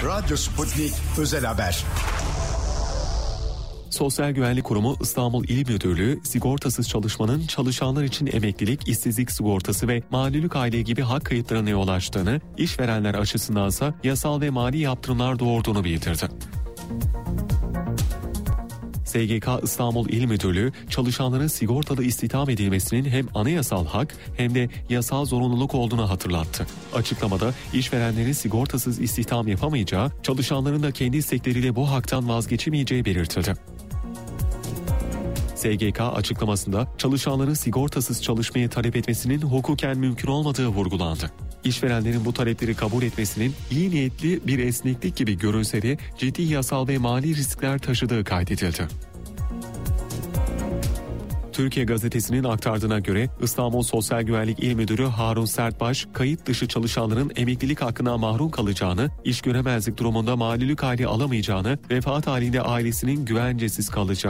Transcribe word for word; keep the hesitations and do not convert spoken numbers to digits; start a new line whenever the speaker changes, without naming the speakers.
Radyo Sputnik Özel Haber.
Sosyal Güvenlik Kurumu İstanbul İl Müdürlüğü, sigortasız çalışmanın çalışanlar için emeklilik, işsizlik sigortası ve malulük aile gibi hak kayıplarına yol açtığını, işverenler açısındansa yasal ve mali yaptırımlar doğurduğunu bildirdi. S G K İstanbul İl Müdürlüğü, çalışanların sigortalı istihdam edilmesinin hem anayasal hak hem de yasal zorunluluk olduğunu hatırlattı. Açıklamada işverenlerin sigortasız istihdam yapamayacağı, çalışanların da kendi istekleriyle bu haktan vazgeçemeyeceği belirtildi. S G K açıklamasında çalışanların sigortasız çalışmayı talep etmesinin hukuken mümkün olmadığı vurgulandı. İşverenlerin bu talepleri kabul etmesinin iyi niyetli bir esneklik gibi görünse de ciddi yasal ve mali riskler taşıdığı kaydedildi. Türkiye Gazetesi'nin aktardığına göre İstanbul Sosyal Güvenlik İl Müdürü Harun Sertbaş, kayıt dışı çalışanların emeklilik hakkına mahrum kalacağını, iş göremezlik durumunda malulük hali alamayacağını, vefat halinde ailesinin güvencesiz kalacağını